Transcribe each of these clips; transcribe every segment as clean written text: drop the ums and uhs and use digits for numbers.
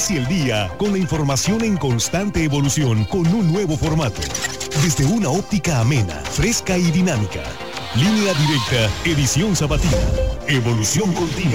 Inicia el día con la información en constante evolución con un nuevo formato. Desde una óptica amena, fresca y dinámica. Línea Directa, edición sabatina. Evolución continua.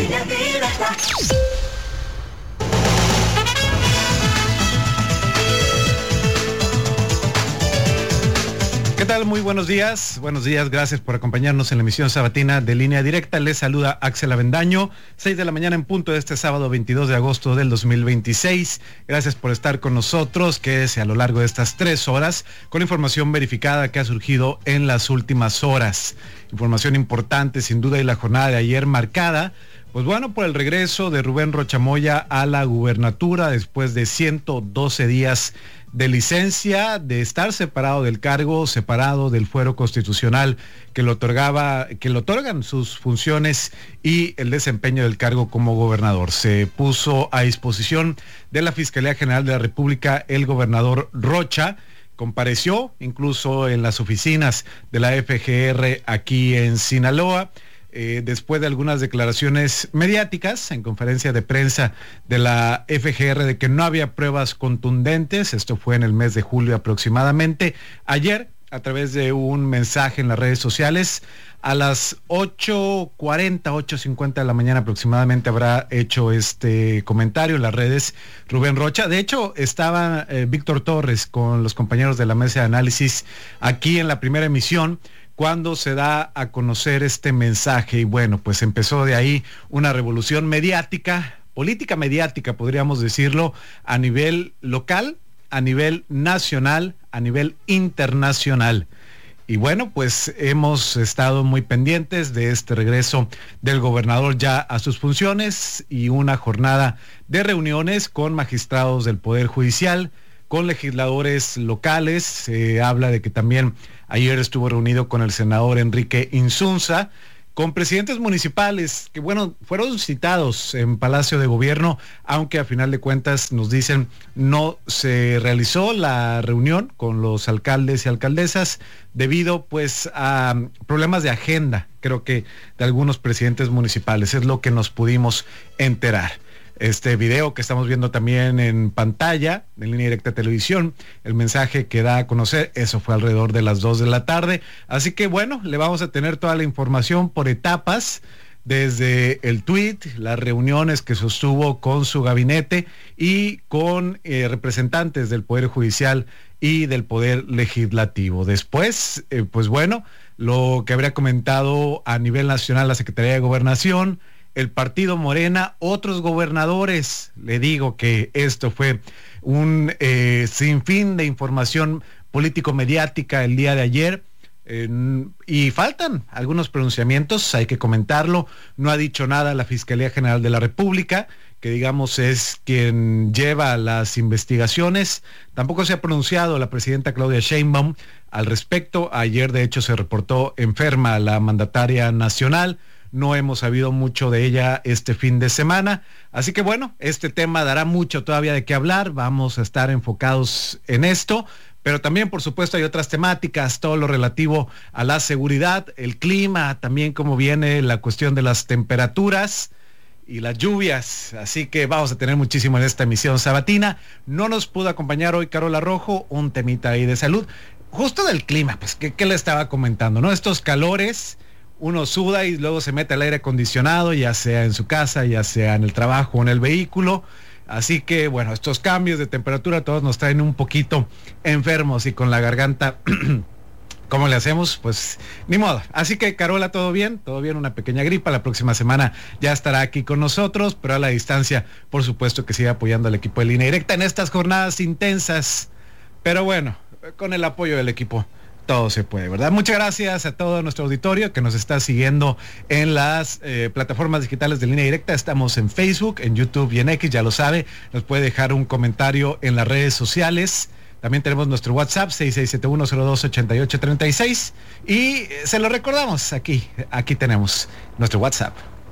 ¿Qué tal? Muy buenos días. Buenos días, gracias por acompañarnos en la emisión sabatina de Línea Directa. Les saluda Axel Avendaño, 6 de la mañana en punto de este sábado 22 de agosto del 2026. Gracias por estar con nosotros, quédese a lo largo de estas 3 horas con información verificada que ha surgido en las últimas horas. Información importante sin duda, y la jornada de ayer marcada, pues bueno, por el regreso de Rubén Rocha Moya a la gubernatura después de 112 días de licencia, de estar separado del cargo, separado del fuero constitucional que le otorgan sus funciones y el desempeño del cargo como gobernador. Se puso a disposición de la Fiscalía General de la República el gobernador Rocha. Compareció incluso en las oficinas de la FGR aquí en Sinaloa. Después de algunas declaraciones mediáticas en conferencia de prensa de la FGR de que no había pruebas contundentes, esto fue en el mes de julio aproximadamente. Ayer, a través de un mensaje en las redes sociales, a las 8:40, 8:50 de la mañana aproximadamente habrá hecho este comentario en las redes Rubén Rocha. De hecho, estaba Víctor Torres con los compañeros de la mesa de análisis aquí en la primera emisión, cuando se da a conocer este mensaje, y bueno, pues empezó de ahí una revolución mediática, política mediática, podríamos decirlo, a nivel local, a nivel nacional, a nivel internacional. Y bueno, pues hemos estado muy pendientes de este regreso del gobernador ya a sus funciones y una jornada de reuniones con magistrados del Poder Judicial, con legisladores locales. Se habla de que también ayer estuvo reunido con el senador Enrique Insunza, con presidentes municipales que, bueno, fueron citados en Palacio de Gobierno, aunque a final de cuentas nos dicen no se realizó la reunión con los alcaldes y alcaldesas debido pues a problemas de agenda, creo que de algunos presidentes municipales, es lo que nos pudimos enterar. Este video que estamos viendo también en pantalla, en Línea Directa Televisión, el mensaje que da a conocer, eso fue alrededor de las 2 de la tarde. Así que bueno, le vamos a tener toda la información por etapas, desde el tuit, las reuniones que sostuvo con su gabinete y con representantes del Poder Judicial y del Poder Legislativo. Después, pues bueno, lo que habría comentado a nivel nacional la Secretaría de Gobernación, el partido Morena, otros gobernadores. Le digo que esto fue un sinfín de información político-mediática el día de ayer, y faltan algunos pronunciamientos, hay que comentarlo. No ha dicho nada la Fiscalía General de la República, que digamos es quien lleva las investigaciones. Tampoco se ha pronunciado la presidenta Claudia Sheinbaum al respecto. Ayer de hecho se reportó enferma la mandataria nacional. No hemos sabido mucho de ella este fin de semana. Así que bueno, este tema dará mucho todavía de qué hablar. Vamos a estar enfocados en esto, pero también por supuesto hay otras temáticas, todo lo relativo a la seguridad, el clima, también cómo viene la cuestión de las temperaturas y las lluvias. Así que vamos a tener muchísimo en esta emisión sabatina. No nos pudo acompañar hoy Carola Rojo, un temita ahí de salud. Justo del clima, pues, ¿qué le estaba comentando, no? Estos calores, uno suda y luego se mete al aire acondicionado, ya sea en su casa, ya sea en el trabajo o en el vehículo. Así que bueno, estos cambios de temperatura todos nos traen un poquito enfermos y con la garganta, ¿cómo le hacemos? Pues ni modo. Así que Carola, todo bien, una pequeña gripa. La próxima semana ya estará aquí con nosotros, pero a la distancia, por supuesto que sigue apoyando al equipo de Línea Directa en estas jornadas intensas. Pero bueno, con el apoyo del equipo todo se puede, ¿verdad? Muchas gracias a todo nuestro auditorio que nos está siguiendo en las plataformas digitales de Línea Directa. Estamos en Facebook, en YouTube y en X, ya lo sabe. Nos puede dejar un comentario en las redes sociales. También tenemos nuestro WhatsApp, 6671028836. Y se lo recordamos, aquí tenemos nuestro WhatsApp.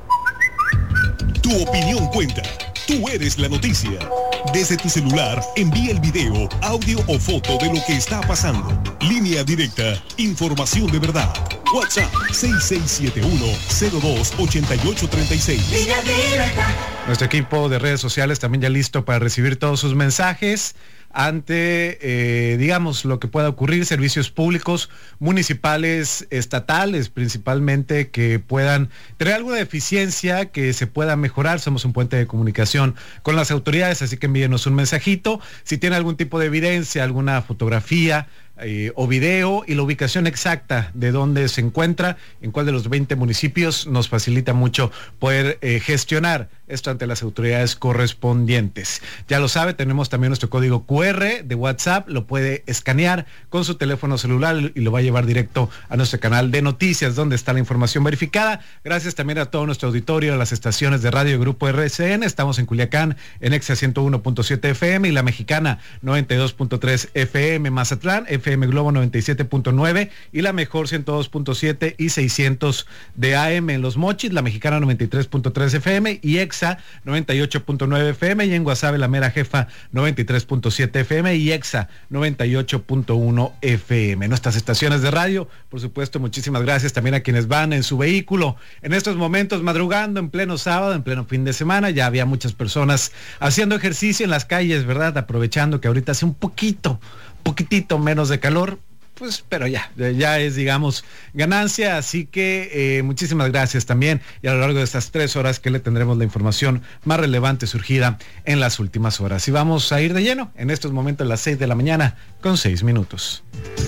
Tu opinión cuenta. Tú eres la noticia. Desde tu celular, envía el video, audio o foto de lo que está pasando. Línea Directa, información de verdad. WhatsApp 6671028836. Línea Directa. Nuestro equipo de redes sociales también ya listo para recibir todos sus mensajes ante, digamos, lo que pueda ocurrir, servicios públicos, municipales, estatales, principalmente, que puedan tener alguna deficiencia, que se pueda mejorar. Somos un puente de comunicación con las autoridades, así que envíenos un mensajito. Si tiene algún tipo de evidencia, alguna fotografía, o video y la ubicación exacta de dónde se encuentra, en cuál de los 20 municipios, nos facilita mucho poder gestionar esto ante las autoridades correspondientes. Ya lo sabe, tenemos también nuestro código QR de WhatsApp, lo puede escanear con su teléfono celular y lo va a llevar directo a nuestro canal de noticias, donde está la información verificada. Gracias también a todo nuestro auditorio, a las estaciones de radio Grupo RCN. Estamos en Culiacán, en Exa 101.7 FM y La Mexicana 92.3 FM, Mazatlán, FM Globo 97.9 y La Mejor 102.7 y 600 de AM en Los Mochis, La Mexicana 93.3 FM y Exa 98.9 FM, y en Guasave La Mera Jefa 93.7 FM y Exa 98.1 FM. Nuestras estaciones de radio, por supuesto, muchísimas gracias también a quienes van en su vehículo en estos momentos madrugando en pleno sábado, en pleno fin de semana. Ya había muchas personas haciendo ejercicio en las calles, ¿verdad? Aprovechando que ahorita hace un poquitito menos de calor, pues, pero ya es, digamos, ganancia. Así que muchísimas gracias también, y a lo largo de estas 3 horas que le tendremos la información más relevante surgida en las últimas horas. Y vamos a ir de lleno en estos momentos a las 6 de la mañana con 6 minutos.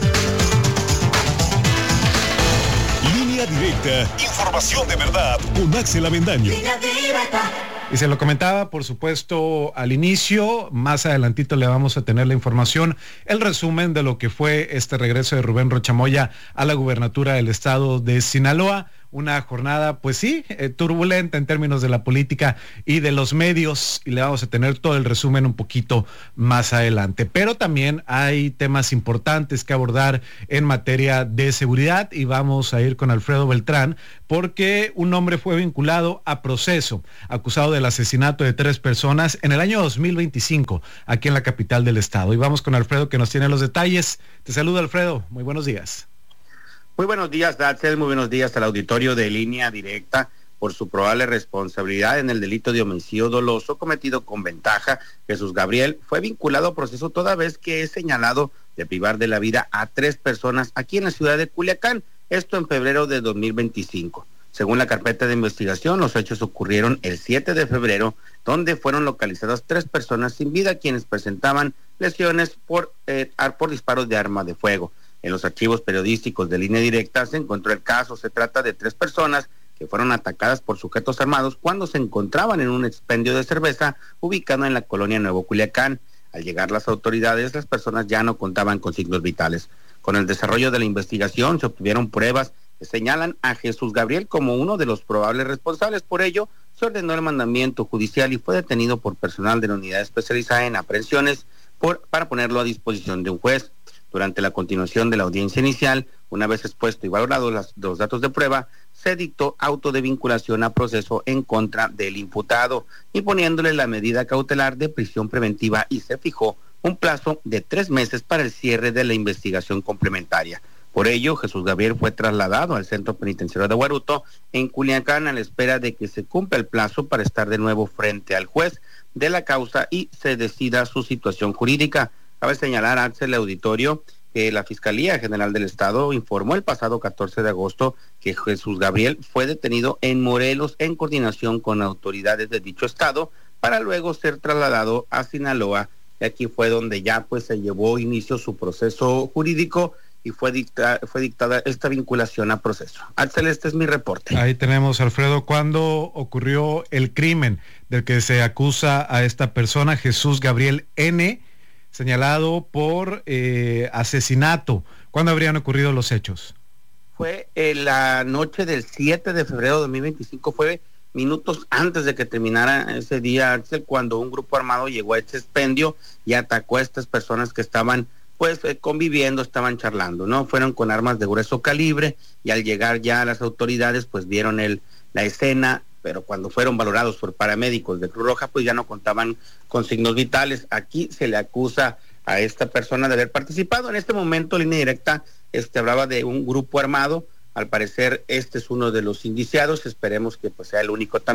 Línea Directa, información de verdad con Axel Avendaño. Línea Directa. Y se lo comentaba, por supuesto, al inicio. Más adelantito le vamos a tener la información, el resumen de lo que fue este regreso de Rubén Rocha Moya a la gubernatura del estado de Sinaloa. Una jornada, pues sí, turbulenta en términos de la política y de los medios, y le vamos a tener todo el resumen un poquito más adelante. Pero también hay temas importantes que abordar en materia de seguridad, y vamos a ir con Alfredo Beltrán, porque un hombre fue vinculado a proceso, acusado del asesinato de 3 personas en el año 2025, aquí en la capital del estado. Y vamos con Alfredo, que nos tiene los detalles. Te saludo, Alfredo, muy buenos días. Muy buenos días, Axel. Muy buenos días al auditorio de Línea Directa. Por su probable responsabilidad en el delito de homicidio doloso cometido con ventaja, Jesús Gabriel fue vinculado a proceso toda vez que es señalado de privar de la vida a 3 personas aquí en la ciudad de Culiacán, esto en febrero de 2025. Según la carpeta de investigación, los hechos ocurrieron el 7 de febrero, donde fueron localizadas 3 personas sin vida, quienes presentaban lesiones por disparos de arma de fuego. En los archivos periodísticos de Línea Directa se encontró el caso. Se trata de 3 personas que fueron atacadas por sujetos armados cuando se encontraban en un expendio de cerveza ubicado en la colonia Nuevo Culiacán. Al llegar las autoridades, las personas ya no contaban con signos vitales. Con el desarrollo de la investigación se obtuvieron pruebas que señalan a Jesús Gabriel como uno de los probables responsables. Por ello, se ordenó el mandamiento judicial y fue detenido por personal de la unidad especializada en aprehensiones para ponerlo a disposición de un juez. Durante la continuación de la audiencia inicial, una vez expuesto y valorados los datos de prueba, se dictó auto de vinculación a proceso en contra del imputado, imponiéndole la medida cautelar de prisión preventiva, y se fijó un plazo de 3 meses para el cierre de la investigación complementaria. Por ello, Jesús Gabriel fue trasladado al Centro Penitenciario de Huaruto, en Culiacán, a la espera de que se cumpla el plazo para estar de nuevo frente al juez de la causa y se decida su situación jurídica. Cabe señalar, Axel, auditorio, que la Fiscalía General del Estado informó el pasado 14 de agosto que Jesús Gabriel fue detenido en Morelos en coordinación con autoridades de dicho estado para luego ser trasladado a Sinaloa. Y aquí fue donde ya pues se llevó inicio su proceso jurídico y fue dictada esta vinculación a proceso. Axel, este es mi reporte. Ahí tenemos, Alfredo, ¿cuándo ocurrió el crimen del que se acusa a esta persona, Jesús Gabriel N., señalado por asesinato? ¿Cuándo habrían ocurrido los hechos? Fue la noche del 7 de febrero de 2025, fue minutos antes de que terminara ese día, Axel, cuando un grupo armado llegó a este expendio y atacó a estas personas que estaban pues conviviendo, estaban charlando, ¿no? Fueron con armas de grueso calibre, y al llegar ya las autoridades pues vieron la escena, pero cuando fueron valorados por paramédicos de Cruz Roja, pues ya no contaban con signos vitales. Aquí se le acusa a esta persona de haber participado. En este momento, Línea Directa hablaba de un grupo armado. Al parecer, este es uno de los indiciados. Esperemos que pues sea el único también,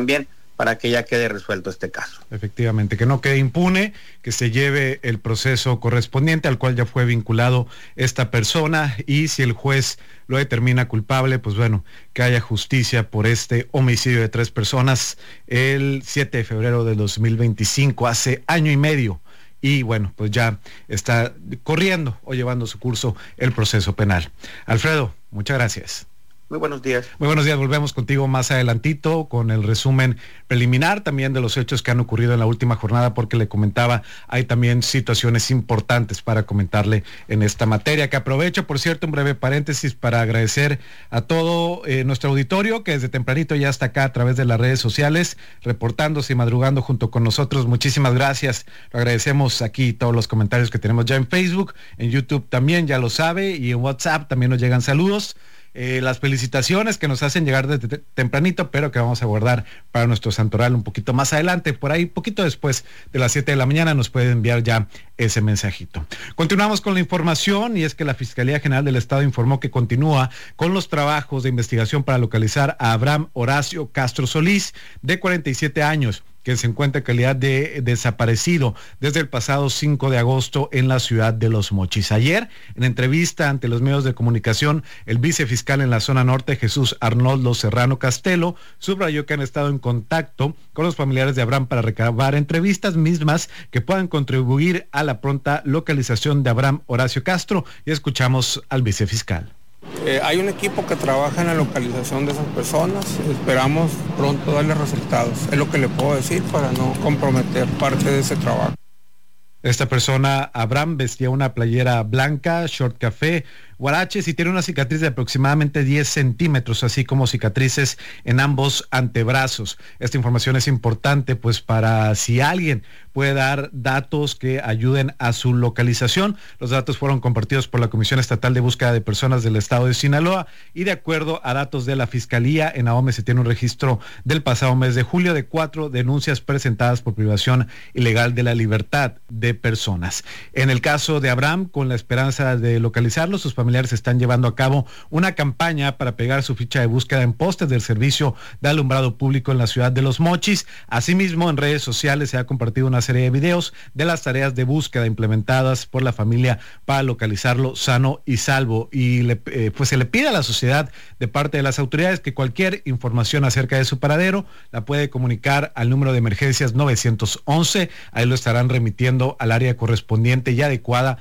para que ya quede resuelto este caso. Efectivamente, que no quede impune, que se lleve el proceso correspondiente al cual ya fue vinculado esta persona, y si el juez lo determina culpable, pues bueno, que haya justicia por este homicidio de 3 personas el 7 de febrero de 2025, hace año y medio. Y bueno, pues ya está corriendo o llevando su curso el proceso penal. Alfredo, muchas gracias. Muy buenos días. Muy buenos días, volvemos contigo más adelantito con el resumen preliminar también de los hechos que han ocurrido en la última jornada, porque le comentaba, hay también situaciones importantes para comentarle en esta materia, que aprovecho, por cierto, un breve paréntesis para agradecer a todo nuestro auditorio que desde tempranito ya está acá a través de las redes sociales, reportándose y madrugando junto con nosotros. Muchísimas gracias, lo agradecemos aquí todos los comentarios que tenemos ya en Facebook, en YouTube también, ya lo sabe, y en WhatsApp también nos llegan saludos. Las felicitaciones que nos hacen llegar desde tempranito, pero que vamos a guardar para nuestro santoral un poquito más adelante, por ahí poquito después de las 7 de la mañana nos puede enviar ya ese mensajito. Continuamos con la información, y es que la Fiscalía General del Estado informó que continúa con los trabajos de investigación para localizar a Abraham Horacio Castro Solís, de 47 años, que se encuentra en calidad de desaparecido desde el pasado 5 de agosto en la ciudad de Los Mochis. Ayer, en entrevista ante los medios de comunicación, el vicefiscal en la zona norte, Jesús Arnoldo Serrano Castelo, subrayó que han estado en contacto con los familiares de Abraham para recabar entrevistas mismas que puedan contribuir a la pronta localización de Abraham Horacio Castro, y escuchamos al vicefiscal. Hay un equipo que trabaja en la localización de esas personas, esperamos pronto darle resultados, es lo que le puedo decir para no comprometer parte de ese trabajo. Esta persona, Abraham, vestía una playera blanca, short café, huaraches, y tiene una cicatriz de aproximadamente 10 centímetros, así como cicatrices en ambos antebrazos. Esta información es importante, pues, para si alguien puede dar datos que ayuden a su localización. Los datos fueron compartidos por la Comisión Estatal de Búsqueda de Personas del Estado de Sinaloa, y de acuerdo a datos de la Fiscalía, en Ahome se tiene un registro del pasado mes de julio de 4 denuncias presentadas por privación ilegal de la libertad de personas. En el caso de Abraham, con la esperanza de localizarlo, sus familiares están llevando a cabo una campaña para pegar su ficha de búsqueda en postes del servicio de alumbrado público en la ciudad de Los Mochis. Asimismo, en redes sociales se ha compartido una serie de videos de las tareas de búsqueda implementadas por la familia para localizarlo sano y salvo, y pues se le pide a la sociedad de parte de las autoridades que cualquier información acerca de su paradero la puede comunicar al número de emergencias 911, ahí lo estarán remitiendo al área correspondiente y adecuada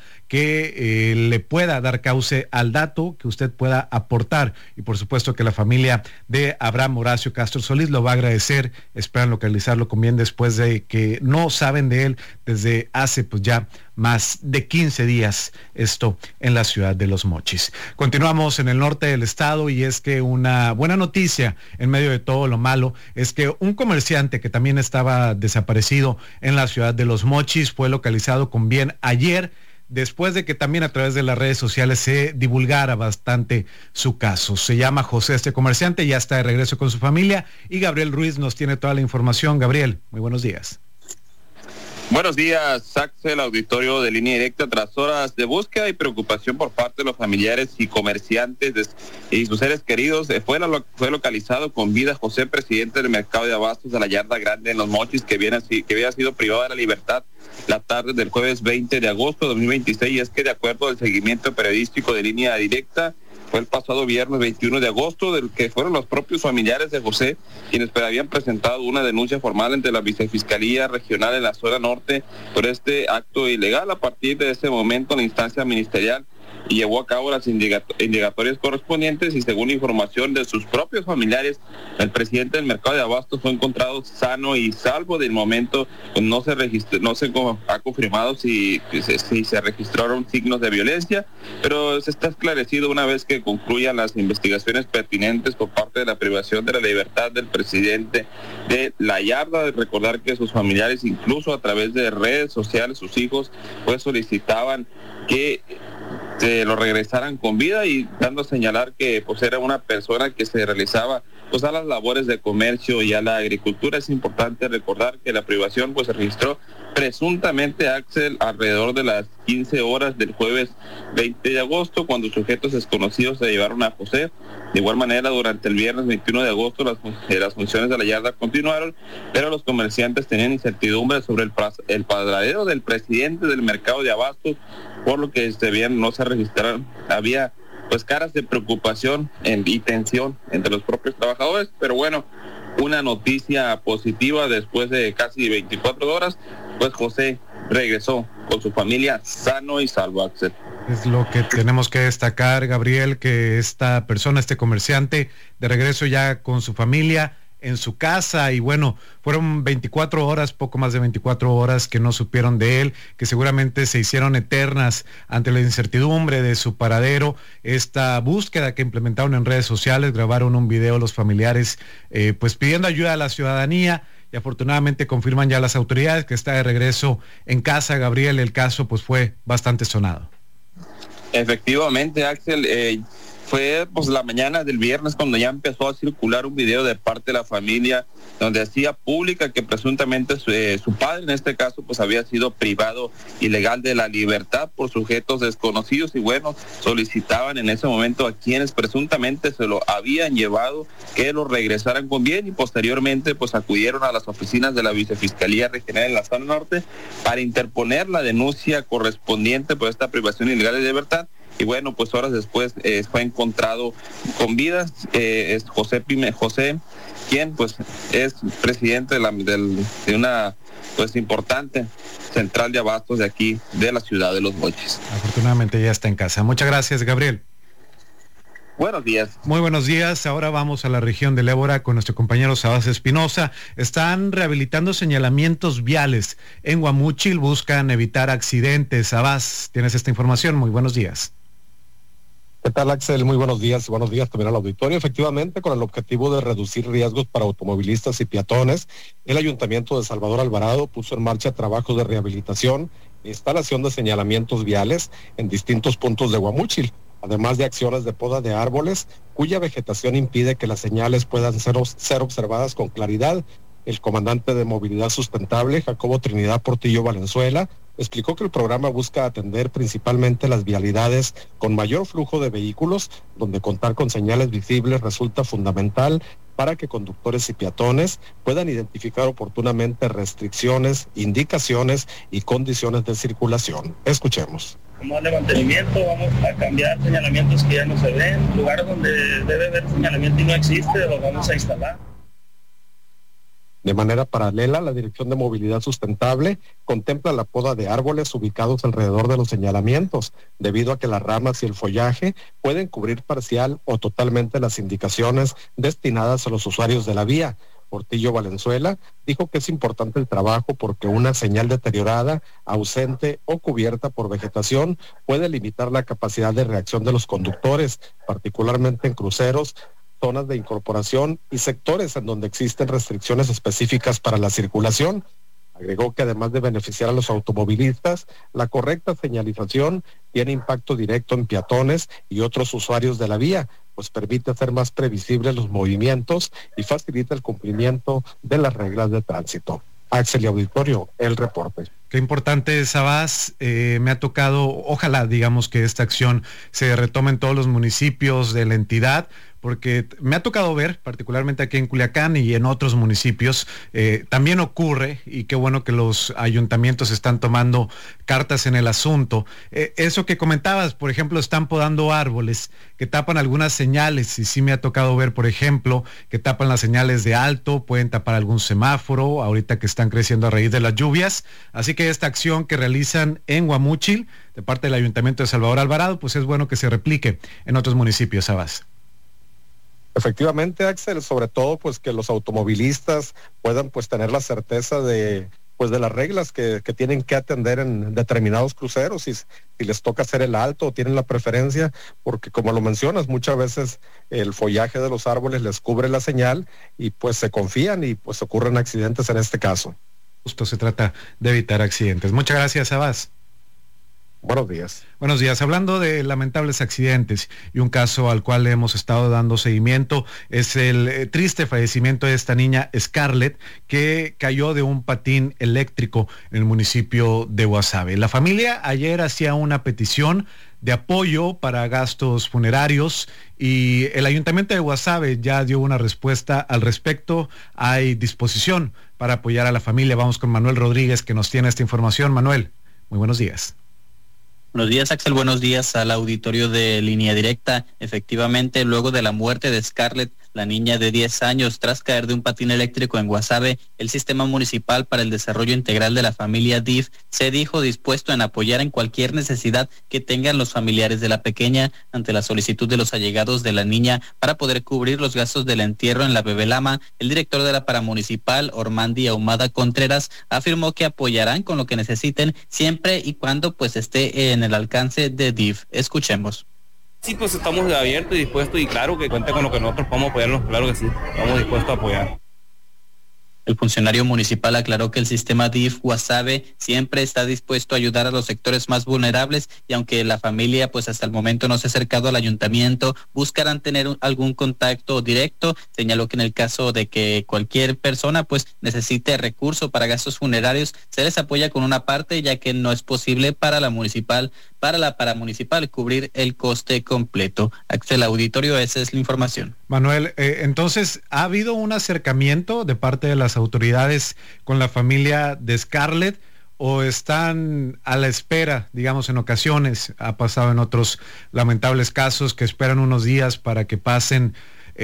que le pueda dar cauce al dato que usted pueda aportar, y por supuesto que la familia de Abraham Horacio Castro Solís lo va a agradecer. Esperan localizarlo con bien después de que no saben de él desde hace pues ya más de 15 días, esto en la ciudad de Los Mochis. Continuamos en el norte del estado, y es que una buena noticia en medio de todo lo malo es que un comerciante que también estaba desaparecido en la ciudad de Los Mochis fue localizado con bien ayer, después de que también a través de las redes sociales se divulgara bastante su caso. Se llama José este comerciante, ya está de regreso con su familia, y Gabriel Ruiz nos tiene toda la información. Gabriel, muy buenos días. Buenos días, Axel, auditorio de Línea Directa. Tras horas de búsqueda y preocupación por parte de los familiares y comerciantes y sus seres queridos, fue localizado con vida José, presidente del mercado de abastos de la Yarda Grande en Los Mochis, que había sido privado de la libertad la tarde del jueves 20 de agosto de 2026. Y es que, de acuerdo al seguimiento periodístico de Línea Directa, fue el pasado viernes 21 de agosto, del que fueron los propios familiares de José quienes habían presentado una denuncia formal ante la Vicefiscalía Regional en la zona norte por este acto ilegal. A partir de ese momento, la instancia ministerial llevó a cabo las indagatorias correspondientes, y según información de sus propios familiares, el presidente del mercado de abastos fue encontrado sano y salvo. Del momento pues no se ha confirmado si se registraron signos de violencia, pero se está esclarecido una vez que concluyan las investigaciones pertinentes por parte de la privación de la libertad del presidente de la Yarda. De recordar que sus familiares, incluso a través de redes sociales, sus hijos pues solicitaban que lo regresaran con vida, y dando a señalar que pues era una persona que se realizaba pues a las labores de comercio y a la agricultura. Es importante recordar que la privación pues se registró presuntamente, Axel, alrededor de las 15 horas del jueves 20 de agosto, cuando sujetos desconocidos se llevaron a José. De igual manera, durante el viernes 21 de agosto, las funciones de la yarda continuaron, pero los comerciantes tenían incertidumbre sobre el paradero del presidente del mercado de abastos, por lo que no se registraron. Había pues caras de preocupación y tensión entre los propios trabajadores, pero bueno, una noticia positiva: después de casi 24 horas, pues José regresó con su familia sano y salvo, Axel. Es lo que tenemos que destacar, Gabriel, que esta persona, este comerciante, de regreso ya con su familia en su casa, y bueno, fueron 24 horas, poco más de 24 horas que no supieron de él, que seguramente se hicieron eternas ante la incertidumbre de su paradero. Esta búsqueda que implementaron en redes sociales, grabaron un video los familiares pues pidiendo ayuda a la ciudadanía, y afortunadamente confirman ya las autoridades que está de regreso en casa. Gabriel, el caso pues fue bastante sonado. Efectivamente, Axel, fue pues la mañana del viernes cuando ya empezó a circular un video de parte de la familia donde hacía pública que presuntamente su padre, en este caso, pues había sido privado ilegal de la libertad por sujetos desconocidos, y bueno, solicitaban en ese momento a quienes presuntamente se lo habían llevado que lo regresaran con bien, y posteriormente pues acudieron a las oficinas de la Vicefiscalía Regional en la Zona Norte para interponer la denuncia correspondiente por esta privación ilegal de libertad. Y bueno, pues horas después fue encontrado con vida. Es José, quien pues es presidente de una pues importante central de abastos de aquí, de la ciudad de Los Mochis. Afortunadamente ya está en casa. Muchas gracias, Gabriel. Buenos días. Muy buenos días. Ahora vamos a la región del Ébora con nuestro compañero Sabás Espinosa. Están rehabilitando señalamientos viales en Guamúchil, buscan evitar accidentes. Sabás, tienes esta información. Muy buenos días. ¿Qué tal, Axel? Muy buenos días también al auditorio. Efectivamente, con el objetivo de reducir riesgos para automovilistas y peatones, el Ayuntamiento de Salvador Alvarado puso en marcha trabajos de rehabilitación e instalación de señalamientos viales en distintos puntos de Guamúchil, además de acciones de poda de árboles, cuya vegetación impide que las señales puedan ser observadas con claridad. El comandante de Movilidad Sustentable, Jacobo Trinidad Portillo Valenzuela, explicó que el programa busca atender principalmente las vialidades con mayor flujo de vehículos, donde contar con señales visibles resulta fundamental para que conductores y peatones puedan identificar oportunamente restricciones, indicaciones y condiciones de circulación. Escuchemos. Como de mantenimiento, vamos a cambiar señalamientos que ya no se ven, lugares donde debe haber señalamiento y no existe, los vamos a instalar. De manera paralela, la Dirección de Movilidad Sustentable contempla la poda de árboles ubicados alrededor de los señalamientos, debido a que las ramas y el follaje pueden cubrir parcial o totalmente las indicaciones destinadas a los usuarios de la vía. Portillo Valenzuela dijo que es importante el trabajo porque una señal deteriorada, ausente o cubierta por vegetación puede limitar la capacidad de reacción de los conductores, particularmente en cruceros, zonas de incorporación y sectores en donde existen restricciones específicas para la circulación. Agregó que además de beneficiar a los automovilistas, la correcta señalización tiene impacto directo en peatones y otros usuarios de la vía, pues permite hacer más previsibles los movimientos y facilita el cumplimiento de las reglas de tránsito. Axel y auditorio, el reporte. Qué importante, Sabás. Me ha tocado, ojalá digamos que esta acción se retome en todos los municipios de la entidad, porque me ha tocado ver, particularmente aquí en Culiacán y en otros municipios, también ocurre, y qué bueno que los ayuntamientos están tomando cartas en el asunto. Eso que comentabas, por ejemplo, están podando árboles que tapan algunas señales, y sí me ha tocado ver, por ejemplo, que tapan las señales de alto, pueden tapar algún semáforo, ahorita que están creciendo a raíz de las lluvias. Así que esta acción que realizan en Guamúchil, de parte del Ayuntamiento de Salvador Alvarado, pues es bueno que se replique en otros municipios, Sabás. Efectivamente, Axel, sobre todo pues que los automovilistas puedan pues tener la certeza de las reglas que tienen que atender en determinados cruceros, si les toca hacer el alto o tienen la preferencia, porque como lo mencionas, muchas veces el follaje de los árboles les cubre la señal y pues se confían y pues ocurren accidentes en este caso. Justo se trata de evitar accidentes. Muchas gracias, Sabás. Buenos días. Buenos días. Hablando de lamentables accidentes y un caso al cual hemos estado dando seguimiento es el triste fallecimiento de esta niña Scarlett, que cayó de un patín eléctrico en el municipio de Guasave. La familia ayer hacía una petición de apoyo para gastos funerarios y el Ayuntamiento de Guasave ya dio una respuesta al respecto. Hay disposición para apoyar a la familia. Vamos con Manuel Rodríguez, que nos tiene esta información. Manuel, muy buenos días. Buenos días, Axel. Buenos días al auditorio de Línea Directa. Efectivamente, luego de la muerte de Scarlett, la niña de 10 años, tras caer de un patín eléctrico en Guasave, el Sistema Municipal para el Desarrollo Integral de la Familia DIF se dijo dispuesto en apoyar en cualquier necesidad que tengan los familiares de la pequeña ante la solicitud de los allegados de la niña para poder cubrir los gastos del entierro en la Bebelama. El director de la Paramunicipal, Ormandi Ahumada Contreras, afirmó que apoyarán con lo que necesiten siempre y cuando pues esté en el alcance de DIF. Escuchemos. Sí, pues estamos abiertos y dispuestos y claro que cuente con lo que nosotros podamos apoyarnos, claro que sí, estamos dispuestos a apoyar. El funcionario municipal aclaró que el sistema DIF Guasave siempre está dispuesto a ayudar a los sectores más vulnerables y aunque la familia pues hasta el momento no se ha acercado al ayuntamiento, buscarán tener algún contacto directo. Señaló que en el caso de que cualquier persona pues necesite recurso para gastos funerarios, se les apoya con una parte, ya que no es posible para la paramunicipal cubrir el coste completo. Axel, auditorio, esa es la información. Manuel, entonces, ¿ha habido un acercamiento de parte de las autoridades con la familia de Scarlett o están a la espera, digamos, en ocasiones, ha pasado en otros lamentables casos, que esperan unos días para que pasen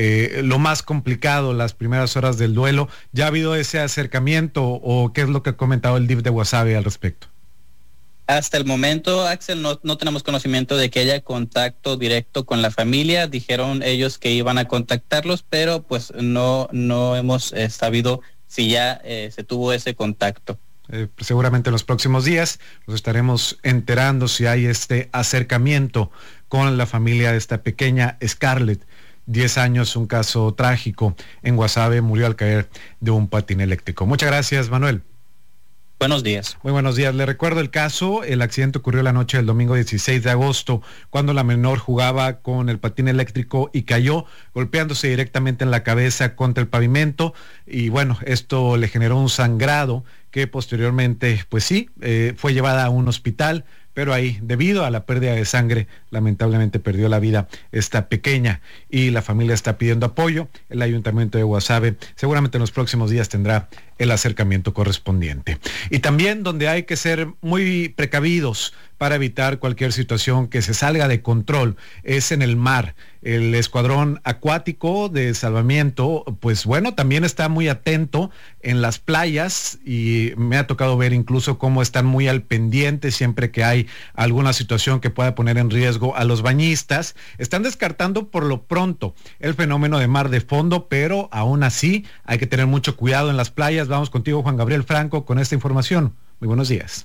lo más complicado, las primeras horas del duelo? ¿Ya ha habido ese acercamiento o qué es lo que ha comentado el DIF de Guasave al respecto? Hasta el momento, Axel, no tenemos conocimiento de que haya contacto directo con la familia. Dijeron ellos que iban a contactarlos, pero pues no hemos sabido si ya se tuvo ese contacto. Seguramente en los próximos días nos estaremos enterando si hay este acercamiento con la familia de esta pequeña Scarlett. 10 años, un caso trágico en Guasave, murió al caer de un patín eléctrico. Muchas gracias, Manuel. Buenos días. Muy buenos días. Le recuerdo el caso. El accidente ocurrió la noche del domingo 16 de agosto, cuando la menor jugaba con el patín eléctrico y cayó, golpeándose directamente en la cabeza contra el pavimento. Y bueno, esto le generó un sangrado que posteriormente, pues sí, fue llevada a un hospital, pero ahí, debido a la pérdida de sangre, lamentablemente perdió la vida esta pequeña y la familia está pidiendo apoyo. El Ayuntamiento de Guasave seguramente en los próximos días tendrá el acercamiento correspondiente. Y también donde hay que ser muy precavidos para evitar cualquier situación que se salga de control es en el mar. El escuadrón acuático de salvamiento, pues bueno, también está muy atento en las playas y me ha tocado ver incluso cómo están muy al pendiente siempre que hay alguna situación que pueda poner en riesgo a los bañistas. Están descartando por lo pronto el fenómeno de mar de fondo, pero aún así hay que tener mucho cuidado en las playas. Vamos contigo, Juan Gabriel Franco, con esta información. Muy buenos días.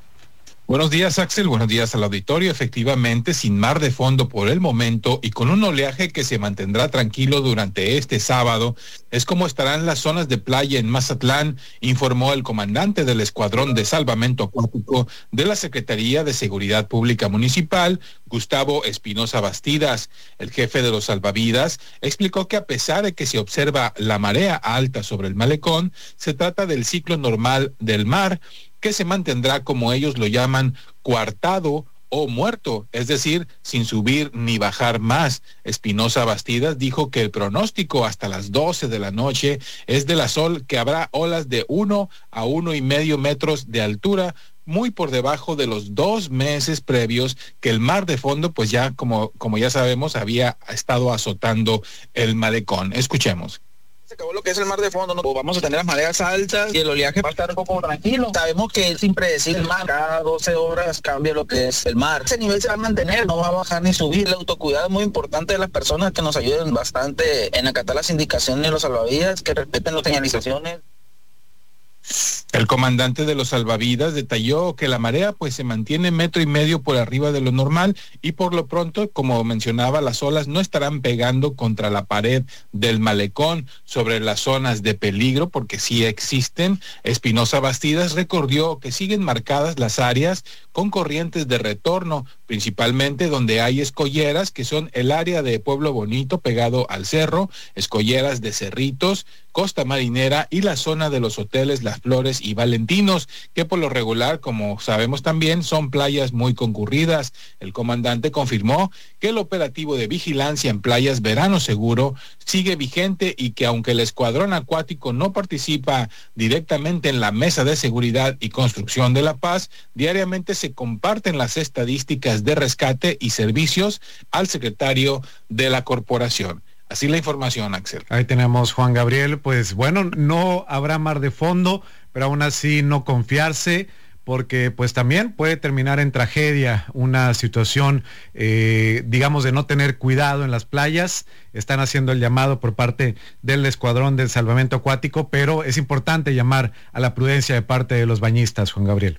Buenos días, Axel. Buenos días al auditorio. Efectivamente, sin mar de fondo por el momento y con un oleaje que se mantendrá tranquilo durante este sábado, es como estarán las zonas de playa en Mazatlán, informó el comandante del Escuadrón de Salvamento Acuático de la Secretaría de Seguridad Pública Municipal, Gustavo Espinosa Bastidas. El jefe de los salvavidas explicó que a pesar de que se observa la marea alta sobre el malecón, se trata del ciclo normal del mar, que se mantendrá, como ellos lo llaman, coartado o muerto, es decir, sin subir ni bajar más. Espinosa Bastidas dijo que el pronóstico hasta las 12 de la noche es de la Sol, que habrá olas de 1 a 1,5 metros de altura, muy por debajo de los 2 meses previos que el mar de fondo, pues ya como ya sabemos, había estado azotando el malecón. Escuchemos. Se acabó lo que es el mar de fondo, ¿no? Vamos a tener las mareas altas y el oleaje va a estar un poco tranquilo. Sabemos que es impredecible el mar, cada 12 horas cambia lo que es el mar. Ese nivel se va a mantener, no va a bajar ni subir. El autocuidado es muy importante de las personas, que nos ayuden bastante en acatar las indicaciones de los salvavidas, que respeten las señalizaciones. El comandante de los salvavidas detalló que la marea pues se mantiene 1.5 metros por arriba de lo normal y por lo pronto, como mencionaba, las olas no estarán pegando contra la pared del malecón sobre las zonas de peligro, porque sí existen. Espinosa Bastidas recordó que siguen marcadas las áreas con corrientes de retorno, principalmente donde hay escolleras, que son el área de Pueblo Bonito pegado al cerro, escolleras de Cerritos, Costa Marinera y la zona de los hoteles Las Flores y Valentinos, que por lo regular, como sabemos también, son playas muy concurridas. El comandante confirmó que el operativo de vigilancia en playas Verano Seguro sigue vigente y que aunque el escuadrón acuático no participa directamente en la mesa de seguridad y construcción de la paz, diariamente se comparten las estadísticas de rescate y servicios al secretario de la corporación. Así la información, Axel. Ahí tenemos Juan Gabriel. Pues bueno, no habrá mar de fondo, pero aún así no confiarse, porque pues también puede terminar en tragedia una situación, digamos, de no tener cuidado en las playas. Están haciendo el llamado por parte del Escuadrón del Salvamento Acuático, pero es importante llamar a la prudencia de parte de los bañistas, Juan Gabriel.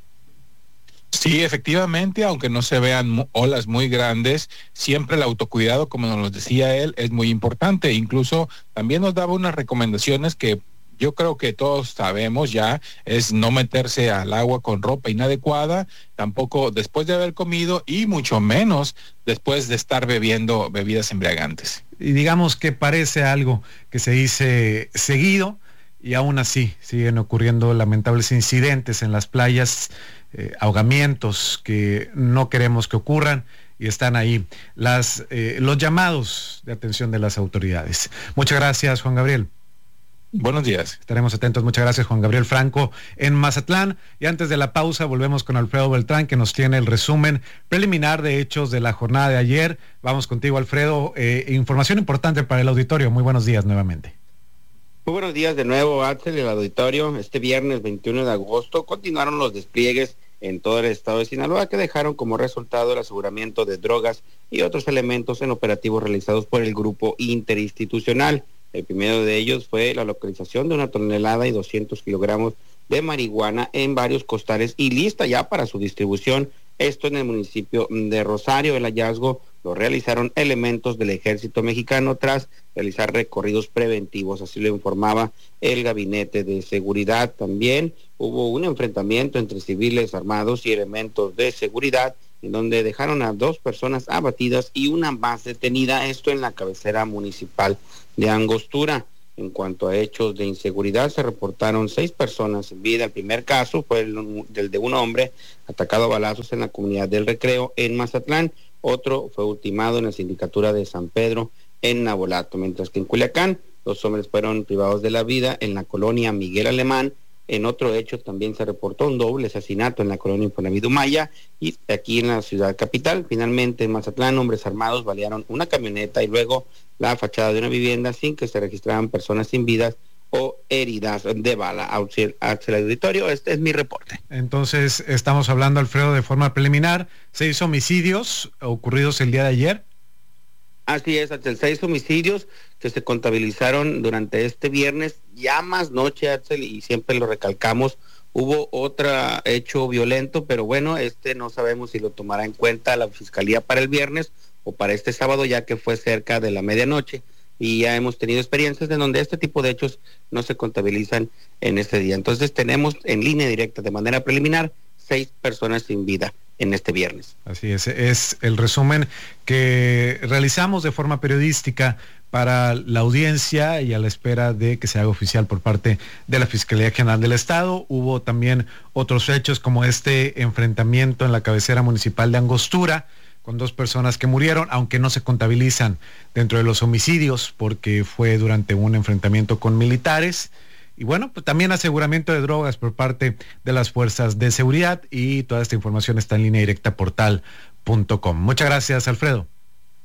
Sí, efectivamente, aunque no se vean olas muy grandes, siempre el autocuidado, como nos lo decía él, es muy importante. Incluso también nos daba unas recomendaciones que yo creo que todos sabemos ya, es no meterse al agua con ropa inadecuada, tampoco después de haber comido y mucho menos después de estar bebiendo bebidas embriagantes. Y digamos que parece algo que se dice seguido y aún así siguen ocurriendo lamentables incidentes en las playas, ahogamientos que no queremos que ocurran, y están ahí los llamados de atención de las autoridades. Muchas gracias, Juan Gabriel. Buenos días. Estaremos atentos. Muchas gracias, Juan Gabriel Franco en Mazatlán. Y antes de la pausa volvemos con Alfredo Beltrán, que nos tiene el resumen preliminar de hechos de la jornada de ayer. Vamos contigo, Alfredo. Información importante para el auditorio. Muy buenos días nuevamente. Muy buenos días de nuevo, Axel, el auditorio. Este viernes 21 de agosto continuaron los despliegues en todo el estado de Sinaloa, que dejaron como resultado el aseguramiento de drogas y otros elementos en operativos realizados por el grupo interinstitucional. El primero de ellos fue la localización de 1 tonelada y 200 kilogramos de marihuana en varios costales y lista ya para su distribución, esto en el municipio de Rosario. El hallazgo lo realizaron elementos del Ejército Mexicano tras realizar recorridos preventivos, así lo informaba el Gabinete de Seguridad. También hubo un enfrentamiento entre civiles armados y elementos de seguridad, en donde dejaron a 2 personas abatidas y una más detenida, esto en la cabecera municipal de Angostura. En cuanto a hechos de inseguridad, se reportaron 6 personas en vida. El primer caso fue el de un hombre atacado a balazos en la comunidad del Recreo en Mazatlán. Otro fue ultimado en la sindicatura de San Pedro en Navolato, mientras que en Culiacán 2 hombres fueron privados de la vida en la colonia Miguel Alemán. En otro hecho también se reportó un doble asesinato en la colonia Infonavit Maya, y aquí en la ciudad capital. Finalmente en Mazatlán, hombres armados balearon una camioneta y luego la fachada de una vivienda sin que se registraran personas sin vidas o heridas de bala. Hacia el auditorio, este es mi reporte. Entonces estamos hablando, Alfredo, de forma preliminar, 6 homicidios ocurridos el día de ayer. Así es, Axel, 6 homicidios que se contabilizaron durante este viernes, ya más noche, Axel, y siempre lo recalcamos, hubo otro hecho violento, pero bueno, no sabemos si lo tomará en cuenta la Fiscalía para el viernes o para este sábado, ya que fue cerca de la medianoche, y ya hemos tenido experiencias en donde este tipo de hechos no se contabilizan en este día. Entonces tenemos en línea directa, de manera preliminar, 6 personas sin vida en este viernes. Así es el resumen que realizamos de forma periodística para la audiencia y a la espera de que se haga oficial por parte de la Fiscalía General del Estado. Hubo también otros hechos como este enfrentamiento en la cabecera municipal de Angostura, con 2 personas que murieron, aunque no se contabilizan dentro de los homicidios porque fue durante un enfrentamiento con militares. Y bueno, pues también aseguramiento de drogas por parte de las fuerzas de seguridad, y toda esta información está en línea directa portal.com. Muchas gracias, Alfredo.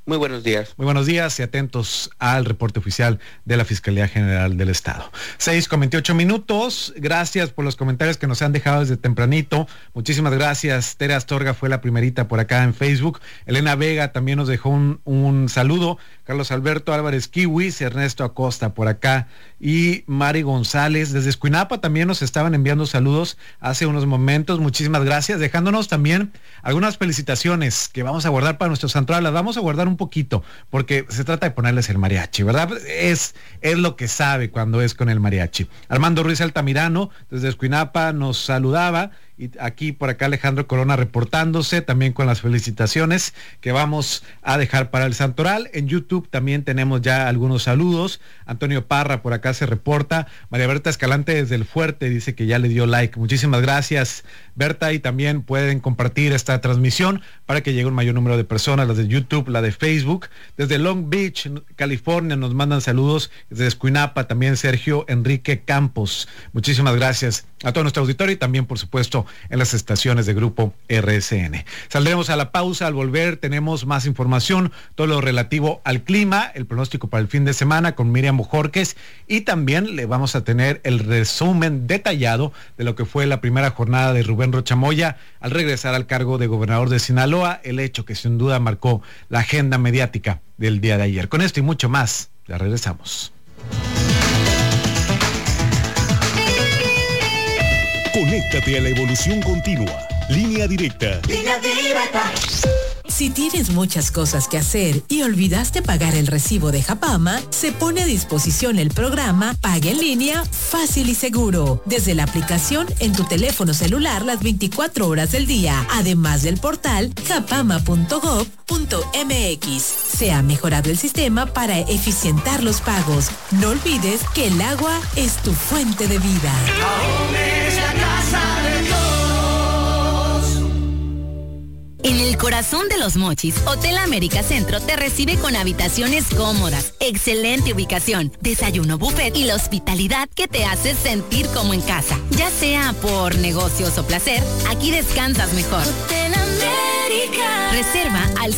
Muy buenos días. Muy buenos días y atentos al reporte oficial de la Fiscalía General del Estado. 6:28. Gracias por los comentarios que nos han dejado desde tempranito. Muchísimas gracias. Tere Astorga fue la primerita por acá en Facebook. Elena Vega también nos dejó un saludo. Carlos Alberto Álvarez Kiwis, Ernesto Acosta por acá y Mari González desde Escuinapa también nos estaban enviando saludos hace unos momentos. Muchísimas gracias, dejándonos también algunas felicitaciones que vamos a guardar para nuestros santuarios. Las vamos a guardar un poquito porque se trata de ponerles el mariachi, ¿verdad? Es lo que sabe cuando es con el mariachi. Armando Ruiz Altamirano desde Escuinapa nos saludaba. Y aquí por acá Alejandro Corona reportándose también con las felicitaciones que vamos a dejar para el santoral. En YouTube también tenemos ya algunos saludos. Antonio Parra por acá se reporta. María Berta Escalante desde El Fuerte dice que ya le dio like. Muchísimas gracias, Berta, y también pueden compartir esta transmisión para que llegue un mayor número de personas, las de YouTube, la de Facebook. Desde Long Beach, California, nos mandan saludos. Desde Escuinapa también Sergio Enrique Campos. Muchísimas gracias a todo nuestro auditorio y también, por supuesto, en las estaciones de Grupo RSN. Saldremos a la pausa. Al volver tenemos más información, todo lo relativo al clima, el pronóstico para el fin de semana con Miriam Bojorquez, y también le vamos a tener el resumen detallado de lo que fue la primera jornada de Rubén Rocha Moya al regresar al cargo de gobernador de Sinaloa, el hecho que sin duda marcó la agenda mediática del día de ayer. Con esto y mucho más, ya regresamos. Conéctate a la evolución continua. Línea Directa. Línea Directa. Si tienes muchas cosas que hacer y olvidaste pagar el recibo de Japama, se pone a disposición el programa Paga en Línea Fácil y Seguro. Desde la aplicación en tu teléfono celular las 24 horas del día, además del portal japama.gov.mx. Se ha mejorado el sistema para eficientar los pagos. No olvides que el agua es tu fuente de vida. Ahora es la casa de Dios. En el corazón de Los Mochis, Hotel América Centro te recibe con habitaciones cómodas, excelente ubicación, desayuno buffet y la hospitalidad que te hace sentir como en casa. Ya sea por negocios o placer, aquí descansas mejor. Hotel América. Reserva al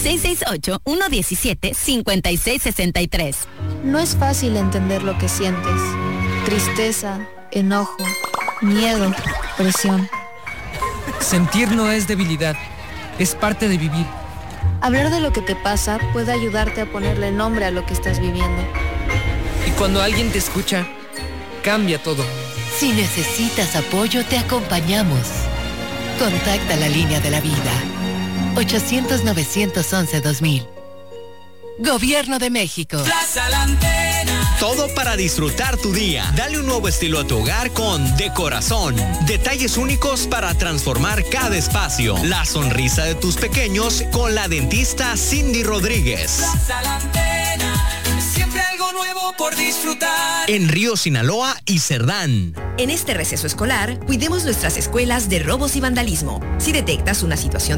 668-117-5663. No es fácil entender lo que sientes. Tristeza, enojo, miedo, presión. Sentir no es debilidad. Es parte de vivir. Hablar de lo que te pasa puede ayudarte a ponerle nombre a lo que estás viviendo. Y cuando alguien te escucha, cambia todo. Si necesitas apoyo, te acompañamos. Contacta la línea de la vida. 800-911-2000. Gobierno de México. Plaza La Antena. Todo para disfrutar tu día. Dale un nuevo estilo a tu hogar con De Corazón. Detalles únicos para transformar cada espacio. La sonrisa de tus pequeños con la dentista Cindy Rodríguez. Plaza La Antena. Siempre algo nuevo por disfrutar. En Río, Sinaloa y Cerdán. En este receso escolar, cuidemos nuestras escuelas de robos y vandalismo. Si detectas una situación de